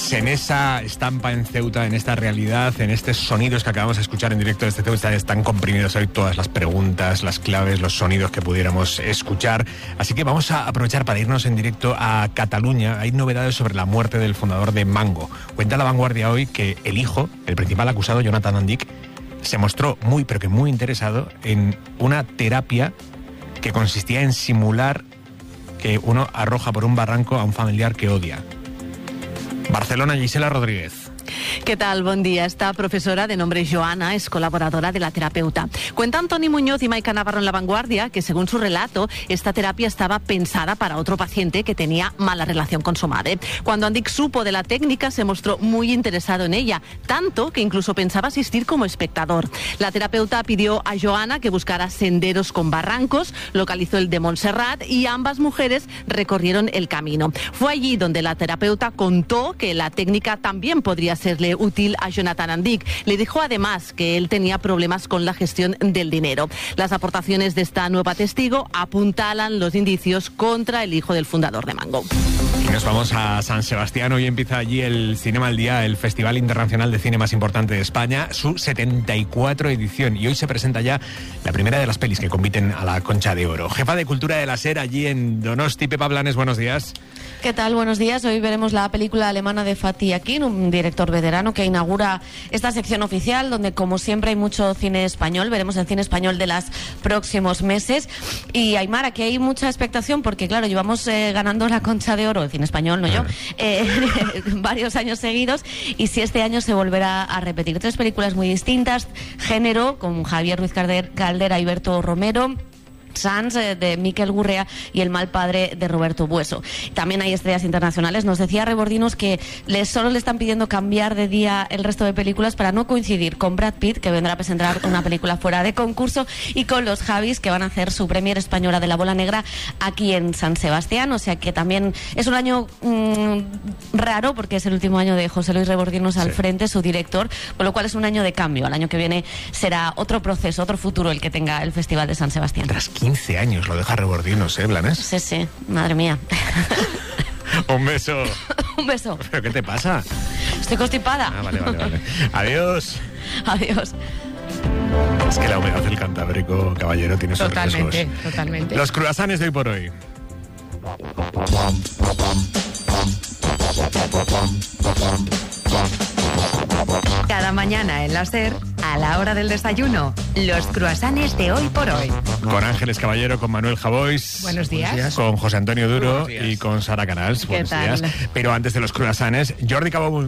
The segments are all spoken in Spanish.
Pues en esa estampa en Ceuta, en esta realidad, en estos sonidos que acabamos de escuchar en directo desde Ceuta, están comprimidos hoy todas las preguntas, las claves, los sonidos que pudiéramos escuchar. Así que vamos a aprovechar para irnos en directo a Cataluña. Hay novedades sobre la muerte del fundador de Mango. Cuenta La Vanguardia hoy que el hijo, el principal acusado, Jonathan Andic, se mostró muy, pero que muy interesado en una terapia que consistía en simular que uno arroja por un barranco a un familiar que odia. Barcelona, Gisela Rodríguez. ¿Qué tal? Buen día. Esta profesora de nombre Joana es colaboradora de la terapeuta. Cuentan Toni Muñoz y Maika Navarro en La Vanguardia que, según su relato, esta terapia estaba pensada para otro paciente que tenía mala relación con su madre. Cuando Andic supo de la técnica, se mostró muy interesado en ella, tanto que incluso pensaba asistir como espectador. La terapeuta pidió a Joana que buscara senderos con barrancos, localizó el de Montserrat y ambas mujeres recorrieron el camino. Fue allí donde la terapeuta contó que la técnica también podría serle útil a Jonathan Andic. Le dijo además que él tenía problemas con la gestión del dinero. Las aportaciones de esta nueva testigo apuntalan los indicios contra el hijo del fundador de Mango. Y nos vamos a San Sebastián. Hoy empieza allí el Cinema al Día, el Festival Internacional de Cine más importante de España, su 74 edición. Y hoy se presenta ya la primera de las pelis que compiten a la Concha de Oro. Jefa de Cultura de la SER allí en Donosti, Pepa Blanes, buenos días. ¿Qué tal? Buenos días. Hoy veremos la película alemana de Fatih Akin, un director veterano que inaugura esta sección oficial, donde como siempre hay mucho cine español. Veremos el cine español de los próximos meses. Y Aymar, aquí hay mucha expectación porque, claro, llevamos ganando la Concha de Oro, el cine español, no yo, varios años seguidos, y si este año se volverá a repetir. 3 películas muy distintas, género, con Javier Ruiz Caldera y Berto Romero, Sans, de Miquel Gurrea, y El mal padre, de Roberto Bueso. También hay estrellas internacionales. Nos decía Rebordinos que solo le están pidiendo cambiar de día el resto de películas para no coincidir con Brad Pitt, que vendrá a presentar una película fuera de concurso, y con los Javis, que van a hacer su premier española de La Bola Negra aquí en San Sebastián. O sea que también es un año raro, porque es el último año de José Luis Rebordinos al frente, su director, con lo cual es un año de cambio. El año que viene será otro proceso, otro futuro el que tenga el Festival de San Sebastián. 15 años lo deja Rebordinos, Blanes? Sí, madre mía. Un beso. Un beso. ¿Pero qué te pasa? Estoy constipada. Ah, vale. Adiós. Adiós. Es que la humedad del Cantábrico, caballero, tiene sus riesgos. Totalmente. Los cruasanes de hoy por hoy. Cada mañana en la SER, a la hora del desayuno, los cruasanes de hoy por hoy. Con Ángeles Caballero, con Manuel Javois. Buenos días. Con José Antonio Duro y con Sara Canals. Buenos días. Pero antes de los cruasanes, Jordi Carbó.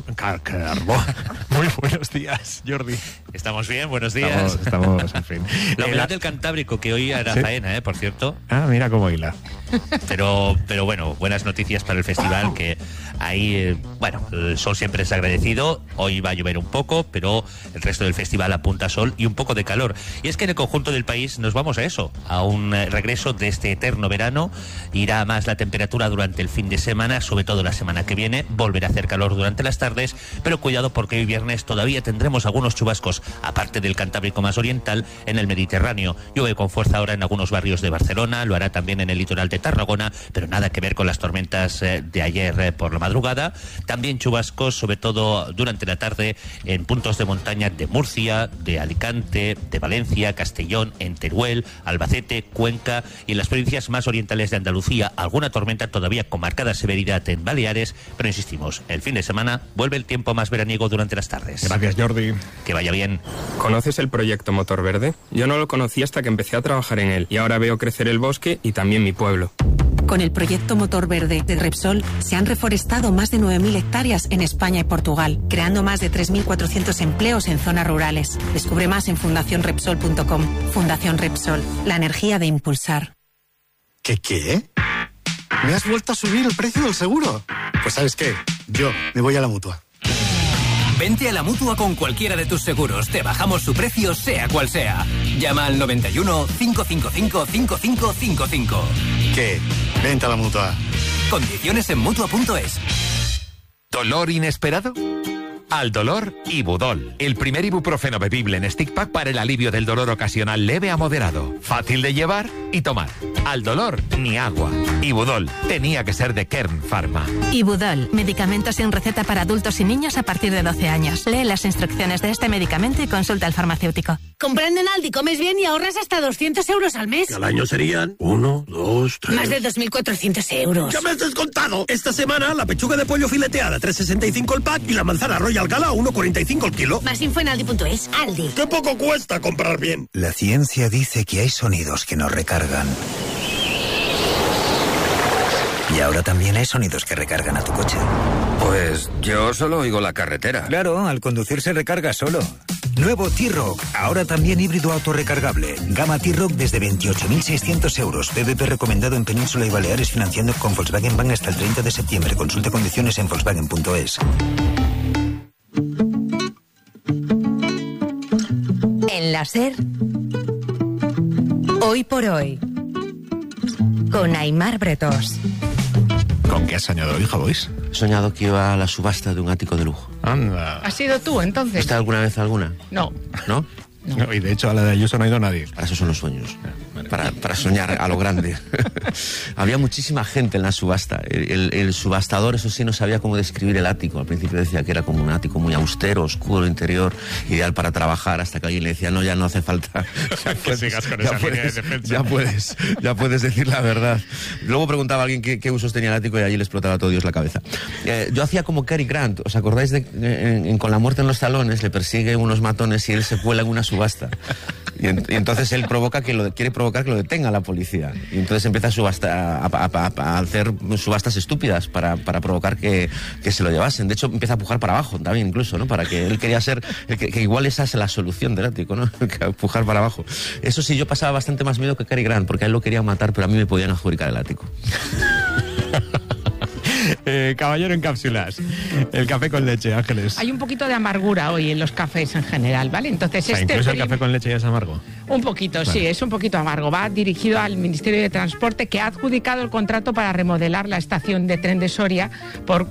Muy buenos días, Jordi. ¿Estamos bien? Buenos días. Estamos en fin. La humedad del Cantábrico, que hoy era faena, por cierto. Ah, mira cómo hila. Pero bueno, buenas noticias para el festival, que ahí, el sol siempre es agradecido. Hoy va a llover un poco, pero el resto del festival apunta sol y un poco de calor. Y es que en el conjunto del país nos vamos a eso, a un regreso de este eterno verano. Irá más la temperatura durante el fin de semana, sobre todo la semana que viene. Volverá a hacer calor durante las tardes, pero cuidado porque hoy viernes todavía tendremos algunos chubascos, aparte del Cantábrico más oriental, en el Mediterráneo. Llueve con fuerza ahora en algunos barrios de Barcelona, lo hará también en el litoral de Tarragona, pero nada que ver con las tormentas de ayer por la madrugada. También chubascos, sobre todo durante la tarde, en puntos de montaña de Murcia, de Alicante, de Valencia, Castellón, en Teruel, Albacete, Cuenca y en las provincias más orientales de Andalucía. Alguna tormenta todavía con marcada severidad en Baleares, pero insistimos, el fin de semana vuelve el tiempo más veraniego durante las tardes. Gracias, Jordi. Que vaya bien. ¿Conoces el proyecto Motor Verde? Yo no lo conocí hasta que empecé a trabajar en él y ahora veo crecer el bosque y también mi pueblo. Con el proyecto Motor Verde de Repsol se han reforestado más de 9.000 hectáreas en España y Portugal, creando más de 3.400 empleos en zonas rurales. Descubre más en fundacionrepsol.com. Fundación Repsol, la energía de impulsar. ¿Qué? ¿Me has vuelto a subir el precio del seguro? Pues ¿sabes qué? Yo me voy a la Mutua. Vente a la Mutua con cualquiera de tus seguros. Te bajamos su precio, sea cual sea. Llama al 91 555 5555. ¿Qué? Vente a la Mutua. Condiciones en Mutua.es. ¿Dolor inesperado? Aldolor Ibudol, el primer ibuprofeno bebible en stick pack para el alivio del dolor ocasional leve a moderado. ¿Fácil de llevar? y tomar. Al dolor, ni agua. Ibudol tenía que ser de Kern Pharma. Ibudol, medicamento sin receta para adultos y niños a partir de 12 años. Lee las instrucciones de este medicamento y consulta al farmacéutico. Comprando en Aldi comes bien y ahorras hasta 200 euros al mes. Que al año serían 1, 2, 3... Más de 2.400 euros. ¡Ya me has descontado! Esta semana la pechuga de pollo fileteada 3,65 el pack y la manzana Royal Gala 1,45 el kilo. Más info en Aldi.es. Aldi. ¡Qué poco cuesta comprar bien! La ciencia dice que hay sonidos que nos recargan. Y ahora también hay sonidos que recargan a tu coche. Pues yo solo oigo la carretera. Claro, al conducir se recarga solo. Nuevo T-Rock, ahora también híbrido autorrecargable. Gama T-Rock desde 28.600 euros. PVP recomendado en Península y Baleares, financiando con Volkswagen Bank hasta el 30 de septiembre. Consulte condiciones en Volkswagen.es. En la SER, Hoy por Hoy, con Aimar Bretós. ¿Con qué has soñado hoy, Javois? He soñado que iba a la subasta de un ático de lujo. Anda. ¿Has sido tú, entonces? ¿Está alguna vez alguna? No. ¿No? No, y de hecho a la de Ayuso no ha ido nadie. Para eso son los sueños. Para soñar a lo grande. Había muchísima gente en la subasta. El subastador, eso sí, no sabía cómo describir el ático. Al principio decía que era como un ático muy austero, oscuro, interior, ideal para trabajar, hasta que alguien le decía, no, ya no hace falta. Que sigas con esa línea de defensa. Ya puedes decir la verdad. Luego preguntaba a alguien qué usos tenía el ático y allí le explotaba a todo Dios la cabeza. Yo hacía como Cary Grant. ¿Os acordáis de Con la muerte en los talones? Le persigue unos matones y él se cuela en una subasta. Y entonces él quiere provocar que lo detenga la policía. Y entonces empieza a hacer subastas estúpidas para provocar que se lo llevasen. De hecho, empieza a pujar para abajo también, incluso, ¿no? Para que él quería ser... Que igual esa es la solución del ático, ¿no? Pujar para abajo. Eso sí, yo pasaba bastante más miedo que Cary Grant, porque a él lo querían matar, pero a mí me podían adjudicar el ático. Caballero en cápsulas. El café con leche, Ángeles. Hay un poquito de amargura hoy en los cafés en general, ¿vale? Entonces, o sea, incluso el café con leche ya es amargo. Un poquito, vale. Sí, es un poquito amargo. Va dirigido al Ministerio de Transporte, que ha adjudicado el contrato para remodelar la estación de tren de Soria por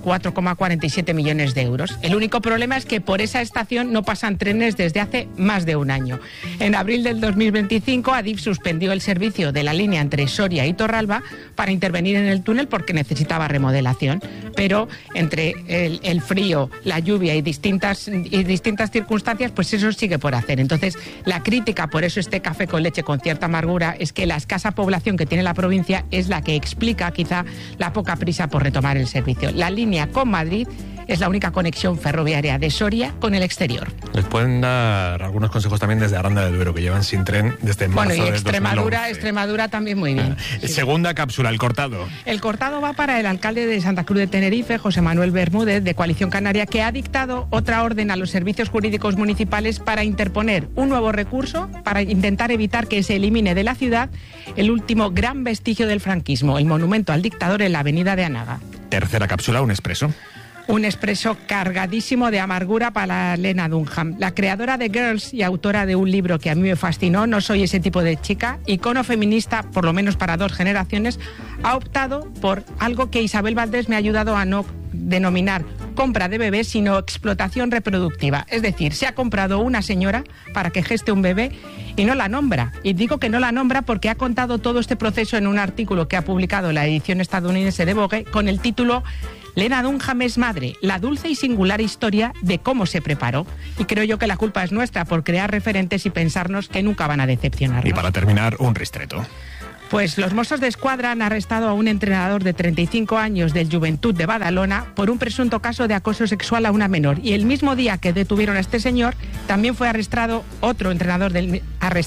4,47 millones de euros. El único problema es que por esa estación no pasan trenes desde hace más de un año. En abril del 2025, Adif suspendió el servicio de la línea entre Soria y Torralba para intervenir en el túnel porque necesitaba remodelación. Pero entre el frío, la lluvia y distintas circunstancias, pues eso sigue por hacer. Entonces, la crítica, por eso este café con leche con cierta amargura, es que la escasa población que tiene la provincia es la que explica quizá la poca prisa por retomar el servicio. La línea con Madrid es la única conexión ferroviaria de Soria con el exterior. Les pueden dar algunos consejos también desde Aranda de Duero, que llevan sin tren desde marzo de 2011. Extremadura también muy bien. Sí. Segunda cápsula, el cortado. El cortado va para el alcalde de Santa Cruz de Tenerife, José Manuel Bermúdez, de Coalición Canaria, que ha dictado otra orden a los servicios jurídicos municipales para interponer un nuevo recurso para intentar evitar que se elimine de la ciudad el último gran vestigio del franquismo, el monumento al dictador en la avenida de Anaga. Tercera cápsula, un expreso. Un expreso cargadísimo de amargura para Lena Dunham, la creadora de Girls y autora de un libro que a mí me fascinó, No soy ese tipo de chica, icono feminista, por lo menos para 2 generaciones, ha optado por algo que Isabel Valdés me ha ayudado a no denominar compra de bebés, sino explotación reproductiva. Es decir, se ha comprado una señora para que geste un bebé y no la nombra. Y digo que no la nombra porque ha contado todo este proceso en un artículo que ha publicado la edición estadounidense de Vogue con el título Lena Dunham es madre, la dulce y singular historia de cómo se preparó. Y creo yo que la culpa es nuestra por crear referentes y pensarnos que nunca van a decepcionarnos. Y para terminar, un ristreto. Pues los Mossos d'Esquadra han arrestado a un entrenador de 35 años del Joventut de Badalona por un presunto caso de acoso sexual a una menor. Y el mismo día que detuvieron a este señor, también fue arrestado otro entrenador del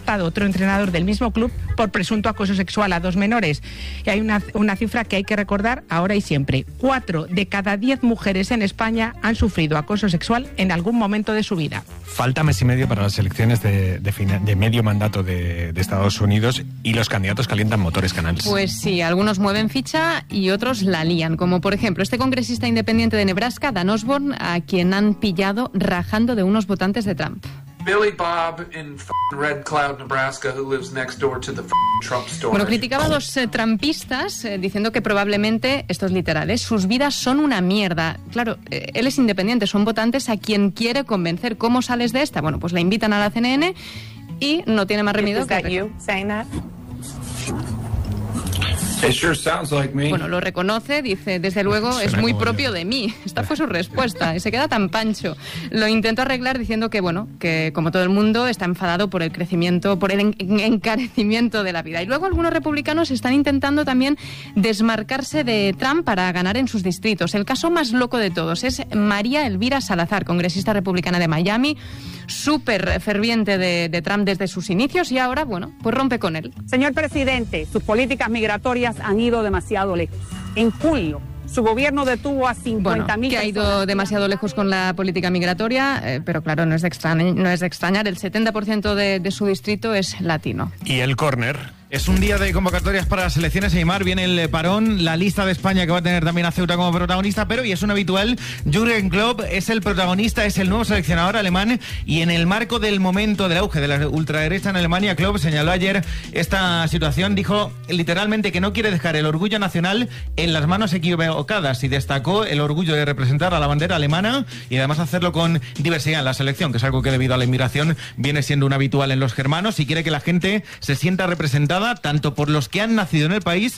mismo club por presunto acoso sexual a 2 menores. Y hay una cifra que hay que recordar ahora y siempre. 4 de cada 10 mujeres en España han sufrido acoso sexual en algún momento de su vida. Falta mes y medio para las elecciones de medio mandato de Estados Unidos y los candidatos calientan motores, Canals. Pues sí, algunos mueven ficha y otros la lían, como por ejemplo este congresista independiente de Nebraska, Dan Osborne, a quien han pillado rajando de unos votantes de Trump. Billy Bob in Red Cloud, Nebraska, who lives next door to the Trump store. Bueno, criticaba a los trumpistas diciendo que probablemente, esto es literal, sus vidas son una mierda. Claro, él es independiente, son votantes a quien quiere convencer. ¿Cómo sales de esta? Bueno, pues la invitan a la CNN y no tiene más remedio que... Bueno, lo reconoce, dice, desde luego es muy propio de mí. Esta fue su respuesta y se queda tan pancho. Lo intento arreglar diciendo que, bueno, que como todo el mundo está enfadado por el crecimiento, por el encarecimiento de la vida. Y luego algunos republicanos están intentando también desmarcarse de Trump para ganar en sus distritos. El caso más loco de todos es María Elvira Salazar, congresista republicana de Miami, súper ferviente de Trump desde sus inicios y ahora, bueno, pues rompe con él. Señor presidente, sus políticas migratorias han ido demasiado lejos. En julio, su gobierno detuvo a 50.000 que ha ido demasiado lejos con la política migratoria, pero claro, no es de extrañar, el 70% de su distrito es latino. Y el córner. Es un día de convocatorias para las selecciones, Aimar, viene el parón, la lista de España que va a tener también a Ceuta como protagonista, pero, y es un habitual, Jürgen Klopp es el protagonista, es el nuevo seleccionador alemán, y en el marco del momento del auge de la ultraderecha en Alemania, Klopp señaló ayer esta situación, dijo literalmente que no quiere dejar el orgullo nacional en las manos equivocadas, y destacó el orgullo de representar a la bandera alemana y además hacerlo con diversidad en la selección, que es algo que debido a la inmigración viene siendo un habitual en los germanos, y quiere que la gente se sienta representada tanto por los que han nacido en el país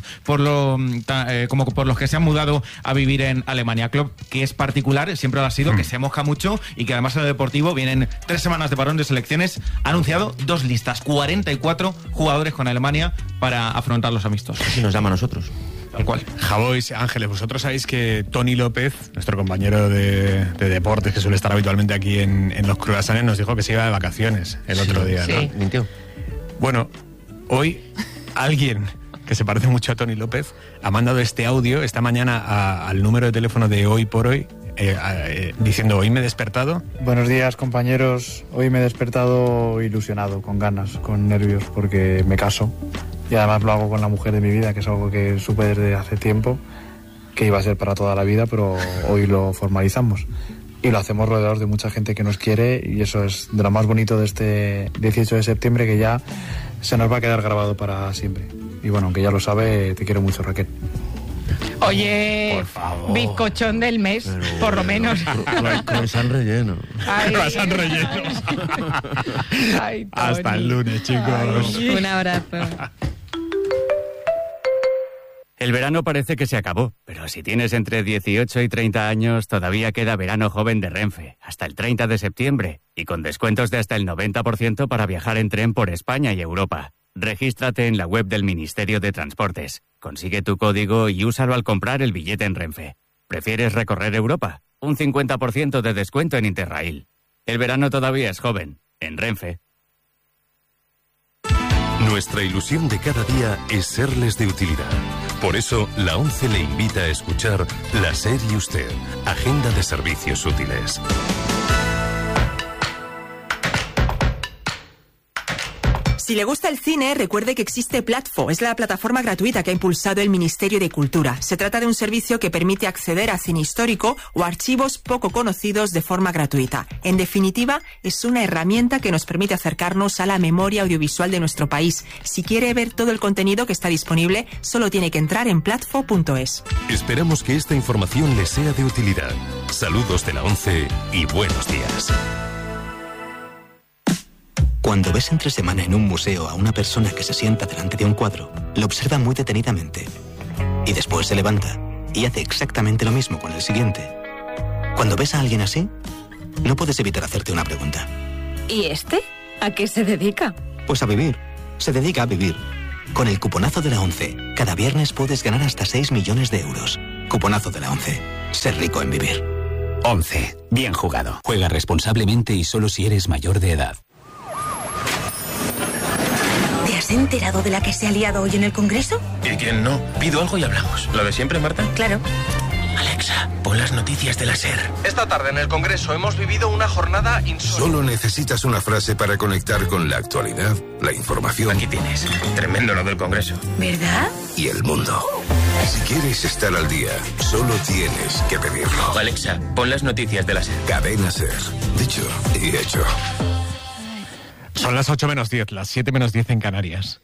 como por los que se han mudado a vivir en Alemania. Klopp, que es particular, siempre lo ha sido, que se moja mucho y que además en el deportivo vienen 3 semanas de parón de selecciones, ha anunciado 2 listas, 44 jugadores con Alemania para afrontar los amistosos. Así nos llama a nosotros. Tal cual. Javois, Ángeles, vosotros sabéis que Tony López, nuestro compañero de deportes que suele estar habitualmente aquí en los Cruasanes, nos dijo que se iba de vacaciones el otro día, ¿no? Mintió. Bueno, hoy alguien que se parece mucho a Tony López ha mandado este audio esta mañana al número de teléfono de Hoy por Hoy diciendo: hoy me he despertado. Buenos días, compañeros. Hoy me he despertado ilusionado, con ganas, con nervios, porque me caso y además lo hago con la mujer de mi vida, que es algo que supe desde hace tiempo que iba a ser para toda la vida, pero hoy lo formalizamos y lo hacemos rodeados de mucha gente que nos quiere, y eso es de lo más bonito de este 18 de septiembre, que ya se nos va a quedar grabado para siempre. Y bueno, aunque ya lo sabe, te quiero mucho, Raquel. Oye, bizcochón del mes, por lo menos. Croissant relleno. Croissant relleno. Hasta el lunes, chicos. Un abrazo. El verano parece que se acabó, pero si tienes entre 18 y 30 años, todavía queda verano joven de Renfe, hasta el 30 de septiembre, y con descuentos de hasta el 90% para viajar en tren por España y Europa. Regístrate en la web del Ministerio de Transportes, consigue tu código y úsalo al comprar el billete en Renfe. ¿Prefieres recorrer Europa? Un 50% de descuento en Interrail. El verano todavía es joven, en Renfe. Nuestra ilusión de cada día es serles de utilidad. Por eso, la ONCE le invita a escuchar La SER y Usted, Agenda de Servicios Útiles. Si le gusta el cine, recuerde que existe Platfo. Es la plataforma gratuita que ha impulsado el Ministerio de Cultura. Se trata de un servicio que permite acceder a cine histórico o archivos poco conocidos de forma gratuita. En definitiva, es una herramienta que nos permite acercarnos a la memoria audiovisual de nuestro país. Si quiere ver todo el contenido que está disponible, solo tiene que entrar en platfo.es. Esperamos que esta información le sea de utilidad. Saludos de la ONCE y buenos días. Cuando ves entre semana en un museo a una persona que se sienta delante de un cuadro, lo observa muy detenidamente y después se levanta y hace exactamente lo mismo con el siguiente. Cuando ves a alguien así, no puedes evitar hacerte una pregunta. ¿Y este? ¿A qué se dedica? Pues a vivir. Se dedica a vivir. Con el cuponazo de la ONCE, cada viernes puedes ganar hasta 6 millones de euros. Cuponazo de la ONCE. Ser rico en vivir. ONCE. Bien jugado. Juega responsablemente y solo si eres mayor de edad. ¿Te has enterado de la que se ha liado hoy en el Congreso? ¿Y quién no? Pido algo y hablamos. ¿Lo de siempre, Marta? Claro. Alexa, pon las noticias de la SER. Esta tarde en el Congreso hemos vivido una jornada insólita. Solo necesitas una frase para conectar con la actualidad, la información. Aquí tienes. Tremendo lo del Congreso. ¿Verdad? Y el mundo. Si quieres estar al día, solo tienes que pedirlo. Alexa, pon las noticias de la SER. Cadena SER. Dicho y hecho. Son las 8 menos 10, las 7 menos 10 en Canarias.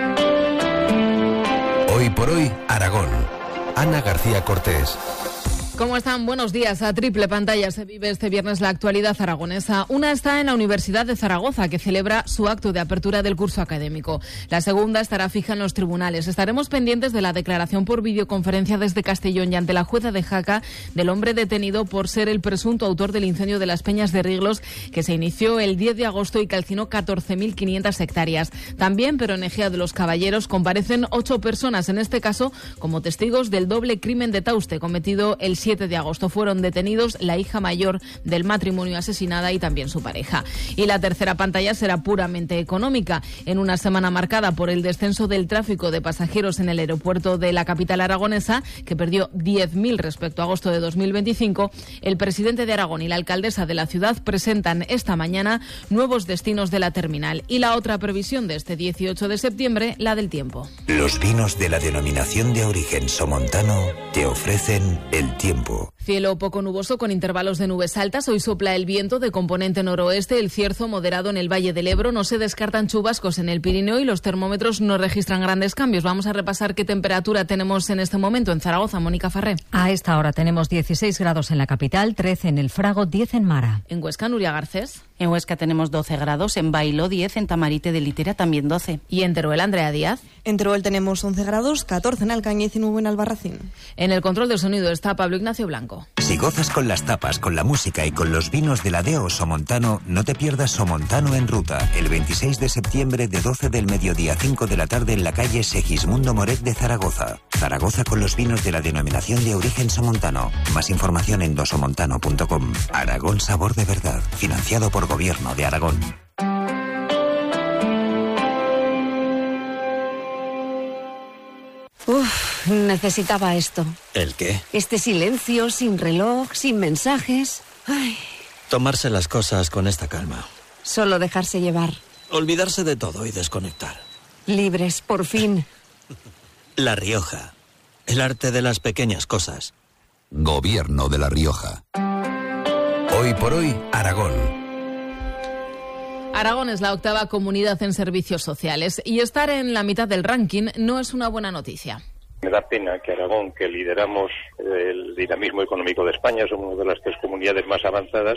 Hoy por hoy, Aragón. Ana García Cortés. ¿Cómo están? Buenos días. A triple pantalla se vive este viernes la actualidad aragonesa. Una está en la Universidad de Zaragoza, que celebra su acto de apertura del curso académico. La segunda estará fija en los tribunales. Estaremos pendientes de la declaración por videoconferencia desde Castellón y ante la jueza de Jaca del hombre detenido por ser el presunto autor del incendio de las Peñas de Riglos, que se inició el 10 de agosto y calcinó 14.500 hectáreas. También, pero en Ejea de los Caballeros, comparecen 8 personas, en este caso como testigos del doble crimen de Tauste cometido el 7 de agosto. Fueron detenidos la hija mayor del matrimonio asesinada y también su pareja. Y la tercera pantalla será puramente económica. En una semana marcada por el descenso del tráfico de pasajeros en el aeropuerto de la capital aragonesa, que perdió 10.000 respecto a agosto de 2025, el presidente de Aragón y la alcaldesa de la ciudad presentan esta mañana nuevos destinos de la terminal. Y la otra previsión de este 18 de septiembre, la del tiempo. Los vinos de la denominación de origen somontano te ofrecen el tiempo. Cielo poco nuboso con intervalos de nubes altas. Hoy sopla el viento de componente noroeste, el cierzo moderado en el Valle del Ebro. No se descartan chubascos en el Pirineo y los termómetros no registran grandes cambios. Vamos a repasar qué temperatura tenemos en este momento en Zaragoza. Mónica Farré. A esta hora tenemos 16 grados en la capital, 13 en el Frago, 10 en Mara. En Huesca, Nuria Garcés. En Huesca tenemos 12 grados, en Bailó 10, en Tamarite de Litera también 12. ¿Y en Teruel, Andrea Díaz? En Teruel tenemos 11 grados, 14 en Alcañiz y 9 en Albarracín. En el control del sonido está Pablo Ignacio Blanco. Si gozas con las tapas, con la música y con los vinos de la Deo Somontano, no te pierdas Somontano en Ruta, el 26 de septiembre de 12 del mediodía a 5 de la tarde en la calle Segismundo Moret de Zaragoza. Zaragoza con los vinos de la denominación de origen somontano. Más información en dosomontano.com. Aragón, sabor de verdad. Financiado por Gobierno de Aragón. Uf, necesitaba esto. ¿El qué? Este silencio, sin reloj, sin mensajes. Ay. Tomarse las cosas con esta calma. Solo dejarse llevar. Olvidarse de todo y desconectar. Libres, por fin. La Rioja. El arte de las pequeñas cosas. Gobierno de La Rioja. Hoy por hoy, Aragón. Aragón es la octava comunidad en servicios sociales y estar en la mitad del ranking no es una buena noticia. Me da pena que Aragón, que lideramos el dinamismo económico de España, somos una de las 3 comunidades más avanzadas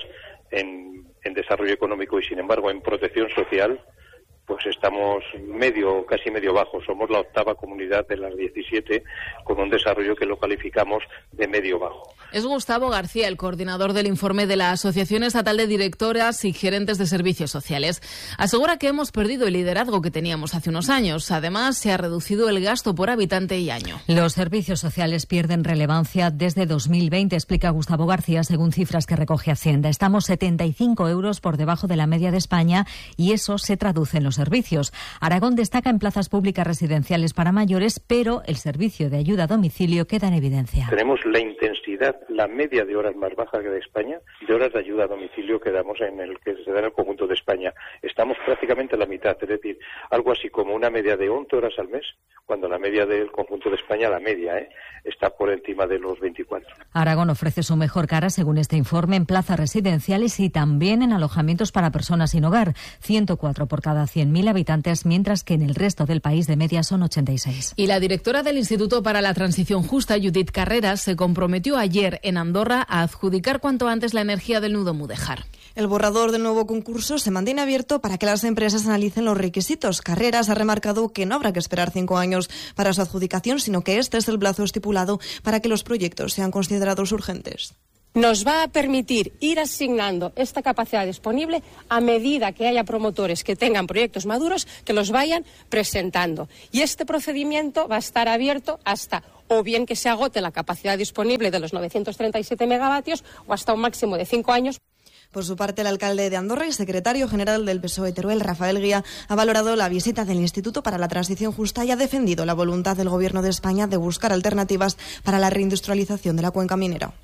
en desarrollo económico y, sin embargo, en protección social, pues estamos casi medio bajo. Somos la octava comunidad de las 17 con un desarrollo que lo calificamos de medio bajo. Es Gustavo García, el coordinador del informe de la Asociación Estatal de Directoras y Gerentes de Servicios Sociales. Asegura que hemos perdido el liderazgo que teníamos hace unos años. Además, se ha reducido el gasto por habitante y año. Los servicios sociales pierden relevancia desde 2020, explica Gustavo García, según cifras que recoge Hacienda. Estamos 75 euros por debajo de la media de España y eso se traduce en los servicios. Aragón destaca en plazas públicas residenciales para mayores, pero el servicio de ayuda a domicilio queda en evidencia. Tenemos la intensidad, la media de horas más baja que de España, de horas de ayuda a domicilio que damos en el que se da en el conjunto de España. Estamos prácticamente a la mitad, es decir, algo así como una media de 11 horas al mes, cuando la media del conjunto de España, la media, está por encima de los 24. Aragón ofrece su mejor cara, según este informe, en plazas residenciales y también en alojamientos para personas sin hogar, 104 por cada 100.000 habitantes, mientras que en el resto del país de media son 86. Y la directora del Instituto para la Transición Justa, Judith Carreras, se comprometió ayer en Andorra a adjudicar cuanto antes la energía del nudo Mudéjar. El borrador del nuevo concurso se mantiene abierto para que las empresas analicen los requisitos. Carreras ha remarcado que no habrá que esperar 5 años para su adjudicación, sino que este es el plazo estipulado para que los proyectos sean considerados urgentes. Nos va a permitir ir asignando esta capacidad disponible a medida que haya promotores que tengan proyectos maduros que los vayan presentando. Y este procedimiento va a estar abierto hasta o bien que se agote la capacidad disponible de los 937 megavatios o hasta un máximo de 5 años. Por su parte, el alcalde de Andorra y secretario general del PSOE Teruel, Rafael Guía, ha valorado la visita del Instituto para la Transición Justa y ha defendido la voluntad del Gobierno de España de buscar alternativas para la reindustrialización de la cuenca minera.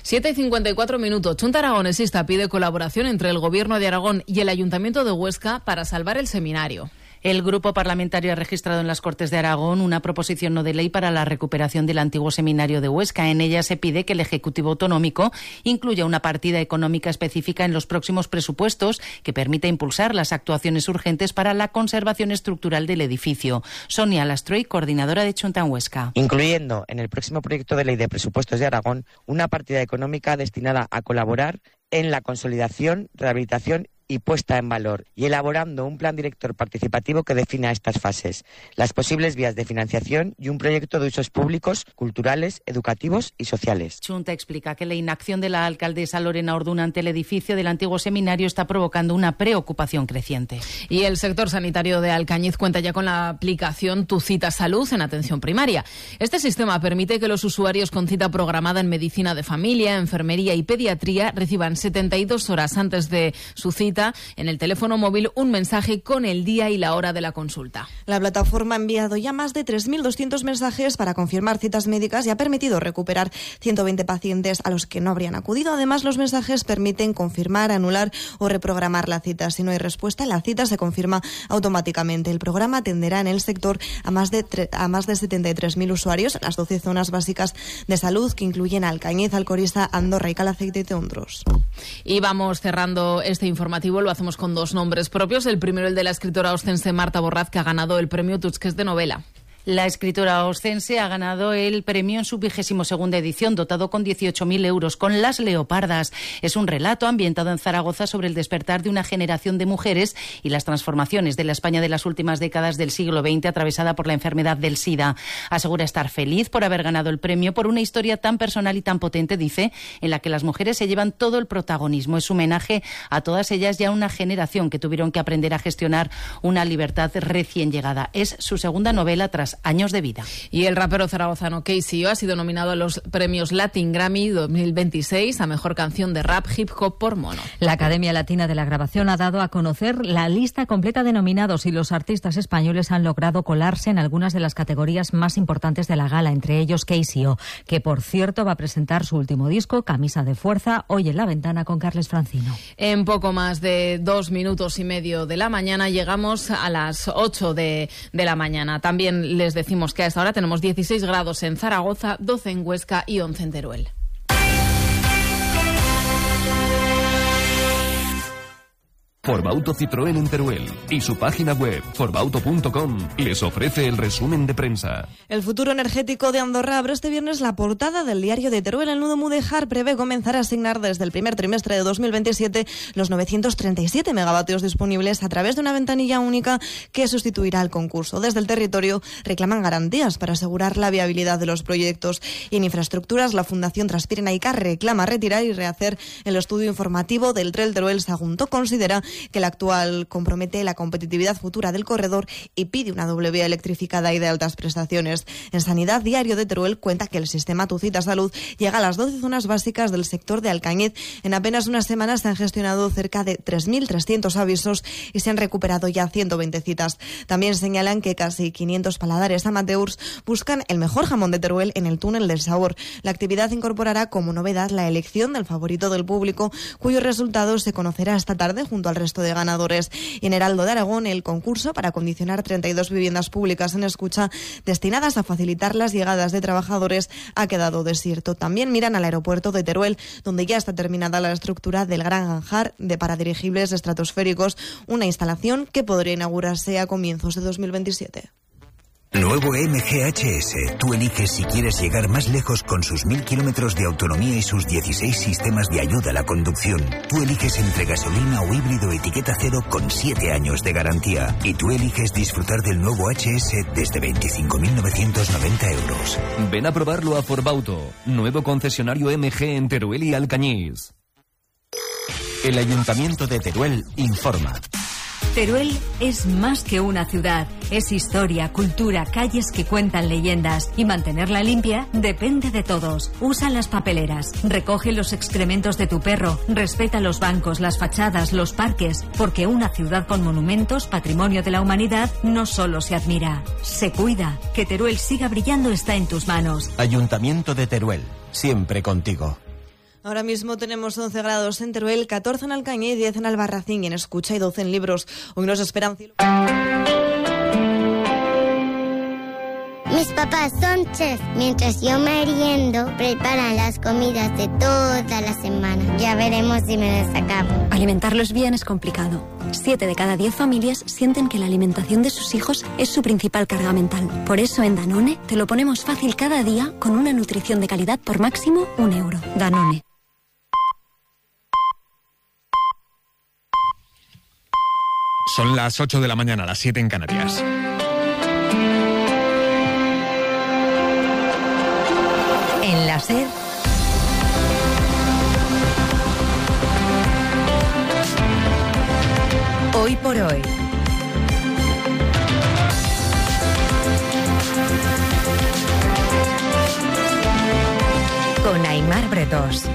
7:54. Chunta Aragonesista pide colaboración entre el Gobierno de Aragón y el Ayuntamiento de Huesca para salvar el seminario. El Grupo Parlamentario ha registrado en las Cortes de Aragón una proposición no de ley para la recuperación del antiguo seminario de Huesca. En ella se pide que el Ejecutivo Autonómico incluya una partida económica específica en los próximos presupuestos que permita impulsar las actuaciones urgentes para la conservación estructural del edificio. Sonia Lastroy, coordinadora de Chunta en Huesca. Incluyendo en el próximo proyecto de ley de presupuestos de Aragón una partida económica destinada a colaborar en la consolidación, rehabilitación y puesta en valor, y elaborando un plan director participativo que defina estas fases, las posibles vías de financiación y un proyecto de usos públicos, culturales, educativos y sociales. Chunta explica que la inacción de la alcaldesa Lorena Orduna ante el edificio del antiguo seminario está provocando una preocupación creciente. Y el sector sanitario de Alcañiz cuenta ya con la aplicación Tu Cita Salud en atención primaria. Este sistema permite que los usuarios con cita programada en medicina de familia, enfermería y pediatría reciban 72 horas antes de su cita en el teléfono móvil un mensaje con el día y la hora de la consulta. La plataforma ha enviado ya más de 3.200 mensajes para confirmar citas médicas y ha permitido recuperar 120 pacientes a los que no habrían acudido. Además, los mensajes permiten confirmar, anular o reprogramar la cita. Si no hay respuesta, la cita se confirma automáticamente. El programa atenderá en el sector a más de 73.000 usuarios en las 12 zonas básicas de salud que incluyen Alcañiz, Alcoriza, Andorra y Calafate, entre otros. Y vamos cerrando este informativo. Lo hacemos con dos nombres propios. El primero, el de la escritora oscense Marta Borraz, que ha ganado el premio Tusquets de novela. La escritora oscense ha ganado el premio en su 22ª edición, dotado con 18.000 euros, con Las Leopardas. Es un relato ambientado en Zaragoza sobre el despertar de una generación de mujeres y las transformaciones de la España de las últimas décadas del siglo XX, atravesada por la enfermedad del SIDA. Asegura estar feliz por haber ganado el premio por una historia tan personal y tan potente, dice, en la que las mujeres se llevan todo el protagonismo. Es un homenaje a todas ellas y a una generación que tuvieron que aprender a gestionar una libertad recién llegada. Es su segunda novela tras años de vida. Y el rapero zaragozano KCO ha sido nominado a los premios Latin Grammy 2026 a Mejor Canción de Rap Hip Hop por Mono. La Academia Latina de la Grabación ha dado a conocer la lista completa de nominados y los artistas españoles han logrado colarse en algunas de las categorías más importantes de la gala, entre ellos KCO, que por cierto va a presentar su último disco, Camisa de Fuerza, hoy en La Ventana con Carles Francino. En poco más de 2 minutos y medio de la mañana llegamos a las 8 de la mañana. También les decimos que a esta hora tenemos 16 grados en Zaragoza, 12 en Huesca y 11 en Teruel. Forbauto Citroën en Teruel y su página web forbauto.com les ofrece el resumen de prensa. El futuro energético de Andorra abre este viernes la portada del diario de Teruel. El nudo Mudéjar prevé comenzar a asignar desde el primer trimestre de 2027 los 937 megavatios disponibles a través de una ventanilla única que sustituirá al concurso. Desde el territorio reclaman garantías para asegurar la viabilidad de los proyectos. Y en infraestructuras, la Fundación Transpirenaica reclama retirar y rehacer el estudio informativo del Tren Teruel Sagunto. Considera que el actual compromete la competitividad futura del corredor y pide una doble vía electrificada y de altas prestaciones. En Sanidad, Diario de Teruel cuenta que el sistema Tu Cita Salud llega a las 12 zonas básicas del sector de Alcañiz. En apenas unas semanas se han gestionado cerca de 3.300 avisos y se han recuperado ya 120 citas. También señalan que casi 500 paladares amateurs buscan el mejor jamón de Teruel en el túnel del sabor. La actividad incorporará como novedad la elección del favorito del público, cuyo resultado se conocerá esta tarde junto al resto de ganadores. Y en Heraldo de Aragón, el concurso para acondicionar 32 viviendas públicas en escucha destinadas a facilitar las llegadas de trabajadores ha quedado desierto. También miran al aeropuerto de Teruel, donde ya está terminada la estructura del gran hangar de paradirigibles estratosféricos, una instalación que podría inaugurarse a comienzos de 2027. Nuevo MGHS. Tú eliges si quieres llegar más lejos con sus 1000 kilómetros de autonomía y sus 16 sistemas de ayuda a la conducción. Tú eliges entre gasolina o híbrido etiqueta cero con 7 años de garantía. Y tú eliges disfrutar del nuevo HS desde 25.990 euros. Ven a probarlo a Forbauto, nuevo concesionario MG en Teruel y Alcañiz. El Ayuntamiento de Teruel informa. Teruel es más que una ciudad, es historia, cultura, calles que cuentan leyendas y mantenerla limpia depende de todos. Usa las papeleras, recoge los excrementos de tu perro, respeta los bancos, las fachadas, los parques, porque una ciudad con monumentos, patrimonio de la humanidad, no solo se admira, se cuida. Que Teruel siga brillando está en tus manos. Ayuntamiento de Teruel, siempre contigo. Ahora mismo tenemos 11 grados en Teruel, 14 en Alcañiz, 10 en Albarracín y en Escucha y 12 en Libros. Hoy nos esperan Mis papás son chefs. Mientras yo meriendo, preparan las comidas de toda la semana. Ya veremos si me las acabo. Alimentarlos bien es complicado. 7 de cada 10 familias sienten que la alimentación de sus hijos es su principal carga mental. Por eso en Danone te lo ponemos fácil cada día con una nutrición de calidad por máximo €1. Danone. Son las 8 de la mañana, las 7 en Canarias. En la SER, Hoy por Hoy. Con Aimar Bretos.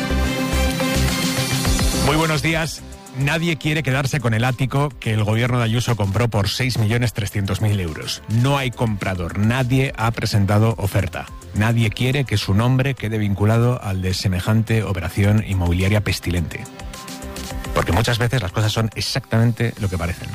Muy buenos días. Nadie quiere quedarse con el ático que el gobierno de Ayuso compró por 6.300.000 euros. No hay comprador, nadie ha presentado oferta. Nadie quiere que su nombre quede vinculado al de semejante operación inmobiliaria pestilente. Porque muchas veces las cosas son exactamente lo que parecen.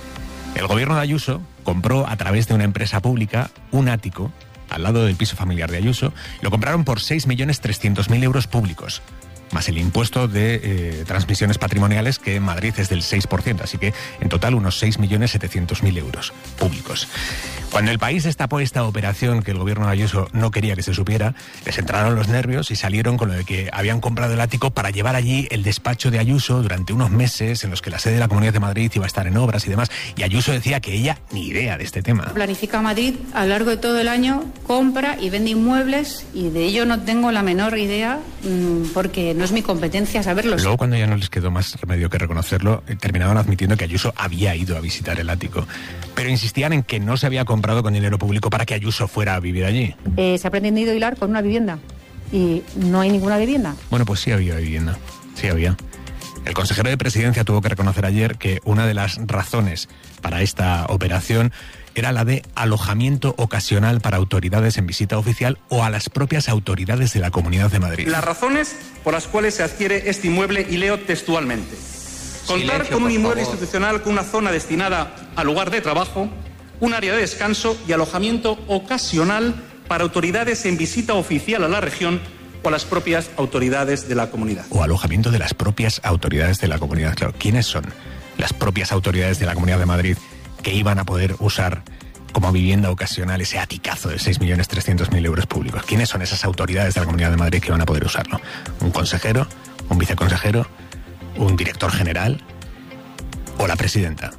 El gobierno de Ayuso compró a través de una empresa pública un ático al lado del piso familiar de Ayuso. Lo compraron por 6.300.000 euros públicos, más el impuesto de transmisiones patrimoniales, que en Madrid es del 6%, así que en total unos 6.700.000 euros públicos. Cuando el país destapó esta operación que el gobierno de Ayuso no quería que se supiera, les entraron los nervios y salieron con lo de que habían comprado el ático para llevar allí el despacho de Ayuso durante unos meses en los que la sede de la Comunidad de Madrid iba a estar en obras y demás, y Ayuso decía que ella ni idea de este tema. Planifica Madrid a lo largo de todo el año, compra y vende inmuebles, y de ello no tengo la menor idea, porque no es mi competencia saberlo. Luego, cuando ya no les quedó más remedio que reconocerlo, terminaron admitiendo que Ayuso había ido a visitar el ático, pero insistían en que no se había comprado con dinero público para que Ayuso fuera a vivir allí. Se ha pretendido hilar con una vivienda y no hay ninguna vivienda. Bueno, pues sí había vivienda, sí había. El consejero de Presidencia tuvo que reconocer ayer que una de las razones para esta operación era la de alojamiento ocasional para autoridades en visita oficial o a las propias autoridades de la Comunidad de Madrid. Las razones por las cuales se adquiere este inmueble, y leo textualmente: contar con un inmueble institucional con una zona destinada al lugar de trabajo, un área de descanso y alojamiento ocasional para autoridades en visita oficial a la región o a las propias autoridades de la comunidad. O alojamiento de las propias autoridades de la comunidad. Claro, ¿quiénes son las propias autoridades de la Comunidad de Madrid que iban a poder usar como vivienda ocasional ese aticazo de 6.300.000 euros públicos? ¿Quiénes son esas autoridades de la Comunidad de Madrid que van a poder usarlo? ¿Un consejero? ¿Un viceconsejero? ¿Un director general? ¿O la presidenta?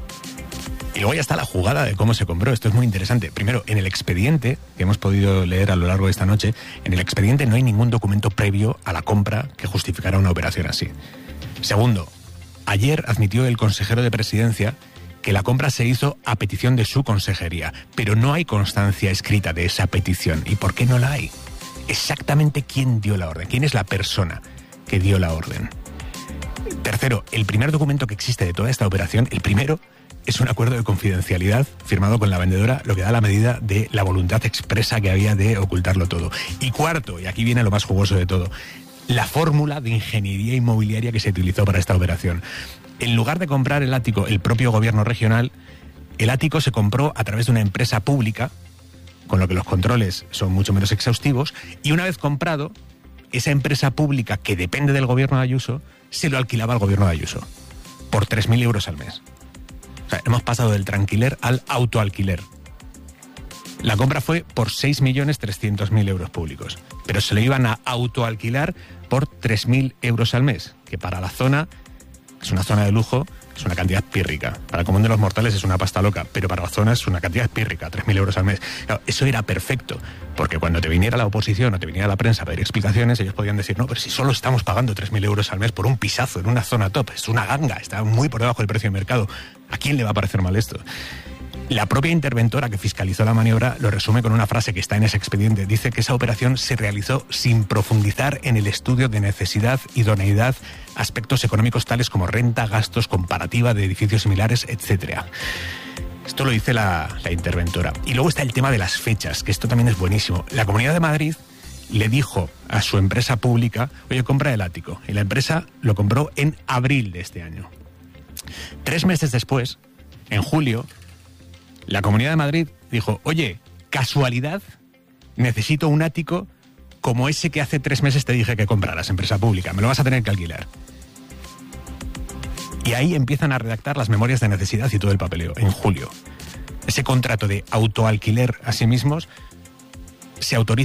Y luego ya está la jugada de cómo se compró. Esto es muy interesante. Primero, en el expediente, que hemos podido leer a lo largo de esta noche, en el expediente no hay ningún documento previo a la compra que justificara una operación así. Segundo, ayer admitió el consejero de Presidencia que la compra se hizo a petición de su consejería, pero no hay constancia escrita de esa petición. ¿Y por qué no la hay? Exactamente quién dio la orden, quién es la persona que dio la orden. Tercero, el primer documento que existe de toda esta operación, el primero, es un acuerdo de confidencialidad firmado con la vendedora, lo que da la medida de la voluntad expresa que había de ocultarlo todo. Y cuarto, y aquí viene lo más jugoso de todo, la fórmula de ingeniería inmobiliaria que se utilizó para esta operación. En lugar de comprar el ático el propio gobierno regional, el ático se compró a través de una empresa pública, con lo que los controles son mucho menos exhaustivos, y una vez comprado, esa empresa pública que depende del gobierno de Ayuso, se lo alquilaba al gobierno de Ayuso, por 3.000 euros al mes. O sea, hemos pasado del tranquiler al autoalquiler. La compra fue por 6.300.000 euros públicos, pero se lo iban a autoalquilar por 3.000 euros al mes, que para la zona, es una zona de lujo, es una cantidad pírrica. Para el común de los mortales es una pasta loca, pero para la zona es una cantidad pírrica, 3.000 euros al mes. Claro, eso era perfecto, porque cuando te viniera la oposición o te viniera la prensa a pedir explicaciones, ellos podían decir, no, pero si solo estamos pagando 3.000 euros al mes por un pisazo en una zona top, es una ganga, está muy por debajo del precio de mercado. ¿A quién le va a parecer mal esto? La propia interventora que fiscalizó la maniobra lo resume con una frase que está en ese expediente. Dice que esa operación se realizó sin profundizar en el estudio de necesidad, idoneidad, aspectos económicos tales como renta, gastos, comparativa de edificios similares, etc. Esto lo dice la interventora. Y luego está el tema de las fechas, que esto también es buenísimo. La Comunidad de Madrid le dijo a su empresa pública, oye, compra el ático. Y la empresa lo compró en abril de este año. 3 meses después, en julio, la Comunidad de Madrid dijo, oye, casualidad, necesito un ático como ese que hace 3 meses te dije que compraras, empresa pública, me lo vas a tener que alquilar. Y ahí empiezan a redactar las memorias de necesidad y todo el papeleo, en julio. Ese contrato de autoalquiler a sí mismos se autoriza